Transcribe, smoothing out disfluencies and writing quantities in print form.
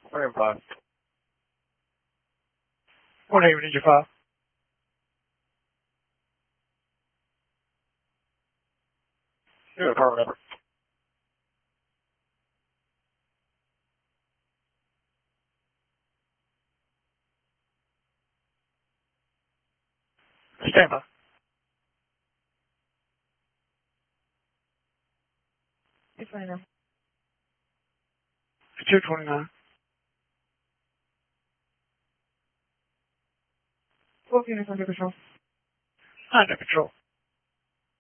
Morning, 5. Morning, Ninja 5. Good apartment number. Stand by. It's right now. 229. 12 units under control. Under control.